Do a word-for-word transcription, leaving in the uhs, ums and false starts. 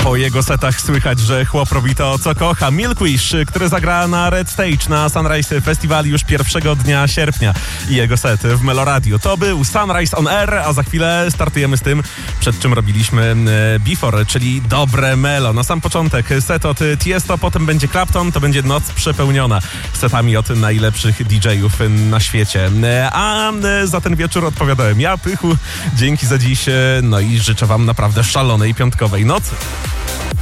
Po jego setach słychać, że chłop robi to, co kocha. Milkwish, który zagra na Red Stage na Sunrise Festival już pierwszego dnia sierpnia. I jego set w Meloradio. To był Sunrise on Air, a za chwilę startujemy z tym, przed czym robiliśmy Before, czyli dobre melo. Na sam początek set od Tiesto, potem będzie Clapton, to będzie noc przepełniona setami od najlepszych D J-ów na świecie. A za ten wieczór odpowiadałem ja, Pychu. Dzięki za dziś, no i życzę wam naprawdę szalonej piątkowej nocy.